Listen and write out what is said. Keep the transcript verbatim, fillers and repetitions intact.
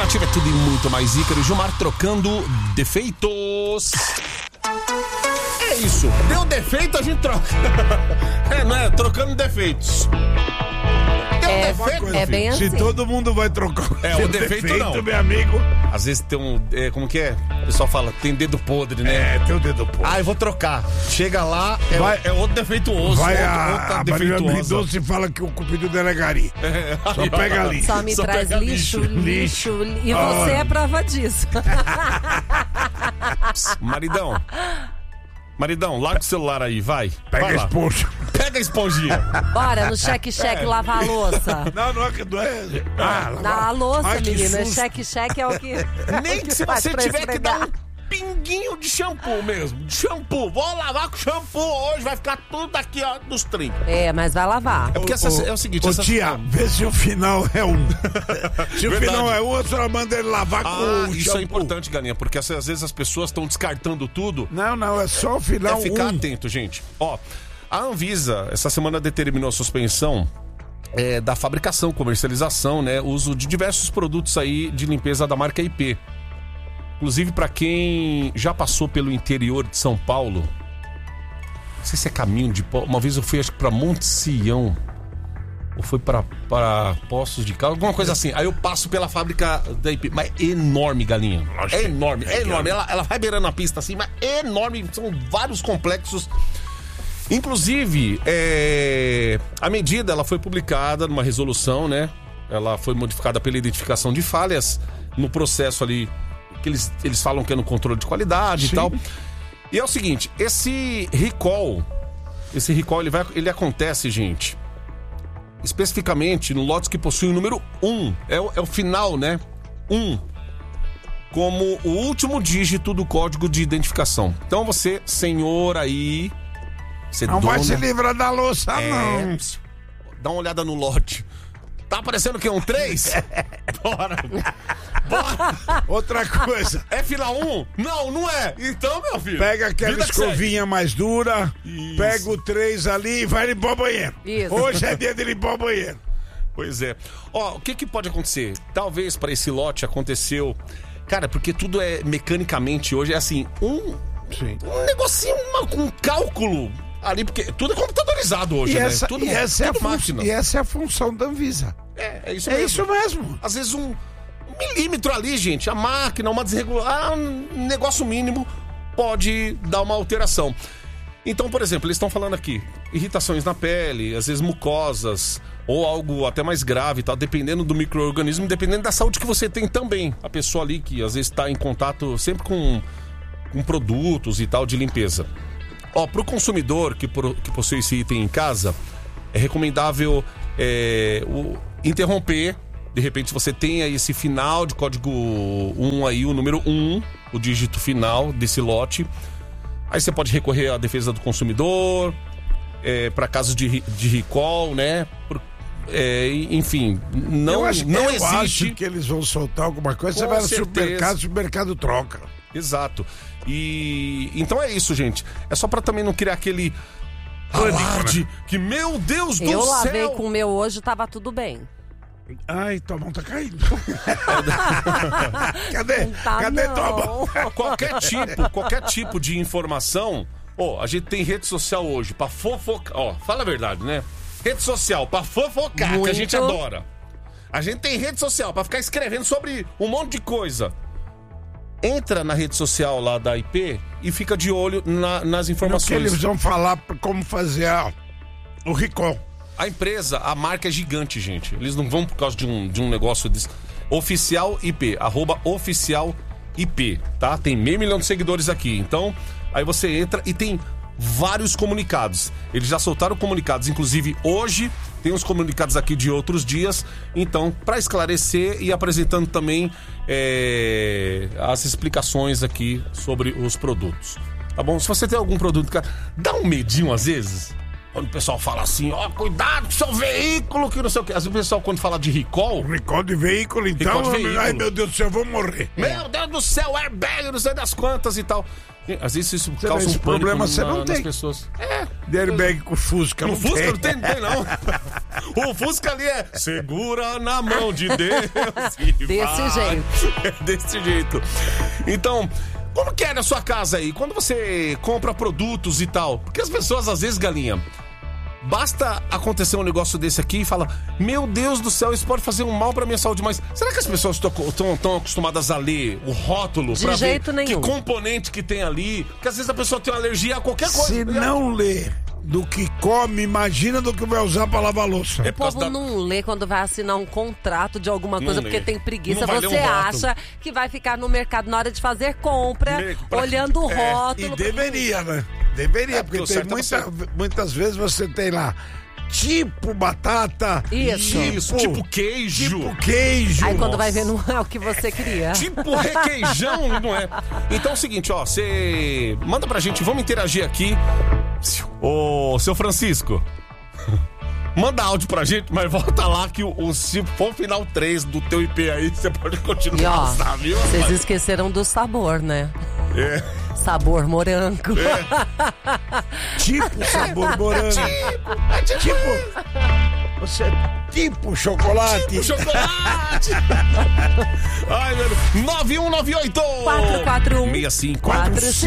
Nativa é tudo e muito mais. Ícaro e Gilmar trocando defeitos. É isso. Deu defeito, a gente troca. É, não é? Trocando defeitos. Deu É, defeito. é bem assim. Se todo mundo vai trocar É, o defeito, defeito não. meu amigo. Às vezes tem um... É, como que é? O pessoal fala, tem dedo podre, né? É, tem o dedo podre. Ah, eu vou trocar. Chega lá, é, Vai- é outro defeituoso. Vai outro, a, outra a Marília defeituosa. Mendonça e fala que o cupido dela é gari. É. Só pega ali. Só me Só traz pega lixo, lixo. lixo, E Olha. você é prova disso. Maridão. Maridão, larga o celular aí, vai. Pega vai a lá. esponja. Pega a esponjinha. Bora, no cheque-cheque lavar a louça. Não, não é que não é. Ah, Na louça, Ai, que menina. susto. Cheque-cheque é o que. Nem o que se faz você pra tiver que esfregar. dar um pinguinho de shampoo mesmo. De shampoo. Vou lavar com shampoo hoje, vai ficar tudo aqui, ó, dos trinta. É, mas vai lavar. É porque essa, é o seguinte... Ô, essa- tia, vê se o final é um. Se o Verdade. final é um, a senhora manda ele lavar Ah, com o isso shampoo. é importante, Galinha, porque às vezes as pessoas estão descartando tudo. Não, não, é só o final É ficar um. atento, gente. Ó, a Anvisa, essa semana determinou a suspensão é, da fabricação, comercialização, né, uso de diversos produtos aí de limpeza da marca I P. Inclusive, pra quem já passou pelo interior de São Paulo, não sei se é caminho de... Po- Uma vez eu fui, acho que pra Monte Sião, ou foi pra, pra Poços de Caldas, alguma coisa assim. Aí eu passo pela fábrica da I P, mas é enorme, Galinha. Lógico É que- enorme, é é enorme. grande. Ela, ela vai beirando a pista assim, mas é enorme. São vários complexos. Inclusive, é, a medida ela foi publicada numa resolução, né? Ela foi modificada pela identificação de falhas no processo ali, que eles, eles falam que é no controle de qualidade Sim. e tal. E é o seguinte, esse recall, esse recall ele, vai, ele acontece, gente, especificamente no lotes que possuem o número um. É o, é o final, né? um. Como o último dígito do código de identificação. Então você, senhor aí... Você Não vai dono- se livrar da louça, É, não. dá uma olhada no lote. Tá aparecendo que é um três? Bora. Bora. Outra coisa, É final um? Não, não é. Então, meu filho. pega aquela vida que escovinha mais dura, Isso. pega o três ali e vai limpar o banheiro. Isso. Hoje é dia de limpar o banheiro. Pois é. Ó, o que que pode acontecer? Talvez para esse lote aconteceu... Cara, porque tudo é mecanicamente hoje, é assim, um, Sim. um negocinho, uma, com um cálculo ali, porque tudo é computadorizado hoje, E né? essa, tudo, e, essa é a tudo fun- máquina. e essa é a função da Anvisa. É, é isso É mesmo. isso mesmo. Às vezes um milímetro ali, gente, a máquina, uma desregulação, um negócio mínimo pode dar uma alteração. Então, por exemplo, eles estão falando aqui, irritações na pele, às vezes mucosas, ou algo até mais grave, tá? Dependendo do micro-organismo, dependendo da saúde que você tem também. A pessoa ali que às vezes está em contato sempre com, com produtos e tal de limpeza. Ó, pro consumidor que, pro- que possui esse item em casa, é recomendável é, o- interromper. De repente, se você tem aí esse final de código um aí, o número um, o dígito final desse lote. Aí você pode recorrer à defesa do consumidor, é, para casos de, ri- de recall, né? Por- é, enfim, não, eu acho, não eu existe. acho que eles vão soltar alguma coisa. Com Você vai no certeza. supermercado, o supermercado troca. Exato. E então é isso, gente. É só pra também não criar aquele alarde que, meu Deus do Eu céu. lavei com o meu hoje, tava tudo bem. Ai, tua mão tá caindo. Cadê? Tá, Cadê não. tua mão? Qualquer tipo, qualquer tipo de informação. Ó, a gente tem rede social hoje pra fofocar. Ó, fala a verdade, né? Rede social pra fofocar, que a Muito. gente adora. A gente tem rede social pra ficar escrevendo sobre um monte de coisa. Entra na rede social lá da I P e fica de olho na- nas Que informações. eles vão falar pra como fazer a- o recall. A empresa, a marca é gigante, gente. Eles não vão por causa de um, de um negócio desse. Oficial I P, arroba oficial I P, tá? Tem meio milhão de seguidores aqui. Então, aí você entra e tem vários comunicados. Eles já soltaram comunicados, inclusive hoje tem uns comunicados aqui de outros dias. Então, para esclarecer e apresentando também é, as explicações aqui sobre os produtos. Tá bom? Se você tem algum produto, cara, dá um medinho às vezes. Quando o pessoal fala assim, ó, cuidado com seu veículo, que não sei o que. Às vezes o pessoal, quando fala de recall, Recall de veículo, então. Recall de veículo. Ai, meu Deus do céu, eu vou morrer. meu Deus do céu, airbag, não sei das quantas e tal. E, às vezes isso Você causa vê, um esse pânico problema na, você não nas tem. pessoas. É, De airbag com Fusca. no não Fusca tem. não tem, não tem não. O Fusca ali é segura na mão de Deus. E Desse vai. jeito. É desse jeito. Então, como que é na sua casa aí? Quando você compra produtos e tal? Porque as pessoas, às vezes, galinha, basta acontecer um negócio desse aqui e fala, meu Deus do céu, isso pode fazer um mal pra minha saúde, mas será que as pessoas estão tão acostumadas a ler o rótulo? De pra jeito ver nenhum. que componente que tem ali? Porque às vezes a pessoa tem uma alergia a qualquer coisa. Se não ler do que come, imagina do que vai usar pra lavar louça. É O por causa povo da... não lê quando vai assinar um contrato de alguma coisa, Não porque lê. tem preguiça. Não vai ler Você um rótulo. acha que vai ficar no mercado na hora de fazer compra, Me- pra- olhando o É, rótulo. E deveria, né? Deveria, É, porque porque o tem certo é muita, você- muitas vezes você tem lá tipo batata, Isso. Isso, tipo queijo. tipo queijo. Aí quando Nossa. vai ver, não é o que você queria. Tipo requeijão, não é? Então é o seguinte, ó, você manda pra gente, vamos interagir aqui. Ô, seu Francisco, manda áudio pra gente, mas volta lá que o, o- se for final três do teu I P aí, você pode continuar E ó, a passar, viu? vocês rapaz? esqueceram do sabor, né? É. Sabor morango. Tipo sabor morango. Tipo, você é tipo chocolate. Tipo chocolate! Ai, meu Deus. nove um nove oito quatro quatro um seis cinco quatro